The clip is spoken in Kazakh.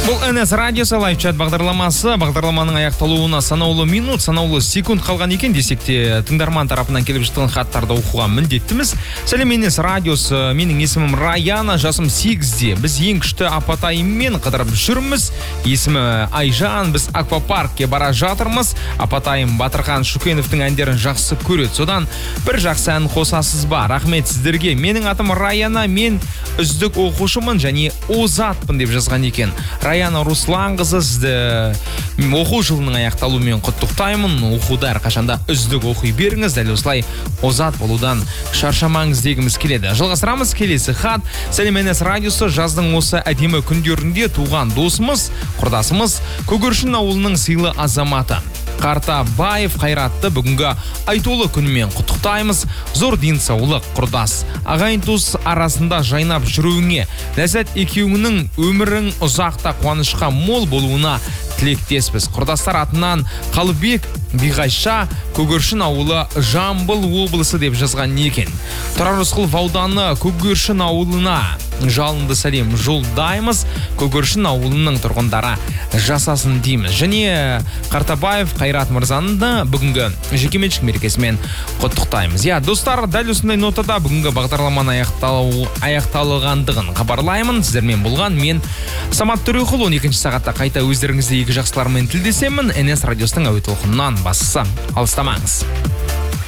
Бұл НС радиосы лайв-чат бағдарламасы. Бағдарламаның аяқталуына санаулы минут, санаулы секунд қалған екен десек те, тыңдарман тарапынан келіп жатқан хаттарды оқуға міндеттіміз. Сәлем, НС радиосы. Менің есімім Раяна, жасым 8-де. Біз ең күшті апатайыммен қыдырып жүрміз. Есімі Айжан, біз аквапаркке бара жатырмыз. Апатайым Батырхан Шукеновтың әндерін жақсы көреді. Содан бір жақсы ән қосасыз ба? Рахмет сіздерге. Менің атым Раяна, мен үздік оқушымын және озатпын деп жазған екен. Раяна Руслан қызы, сізді оқу жылының аяқталуымен құттықтаймын. Оқуда әрқашанда үздік оқи беріңіз, дәл осылай озат болудан шаршамаңыз дегіміз келеді. Жалғастырамыз. Келесі хат. Сәлем, НС радиосы. Жаздың осы әдемі күндерінде туған досымыз, құрдасымыз Көгершін ауылының сыйлы азаматы Қартабаев Қайратты бүгінгі айтулы күнімен құттықтаймыз. Зор денсаулық, құрдас, ағайын туыс арасында жайнап жүруіңе, ләззат екеуіңнің өмірің ұзақта қуанышқа мол болуына тілектеспіз. Құрдастар атынан Қалыбек Биғайша, Көгершін ауылы, Жамбыл облысы деп жазған екен. Тұрар Рысқұлов ауданы Көгершін ауылына жалынды сәлем жолдаймыз. Көгершін ауылының тұрғындары жасасын дейміз. Және Қартабаев Қайрат мырзаны да бүгінгі жекеменшік мерекесімен құттықтаймыз. Достар, дәл осындай нотада бүгінгі бағдарламаны аяқталғандығын хабарлаймын. Сіздермен болған мен Самат Төреқұл. 12-ші сағатта қайта өздеріңізді екі жақсылармен тілдесемін. НС радиосының әуе толқынынан бастысы алыстамаңыз.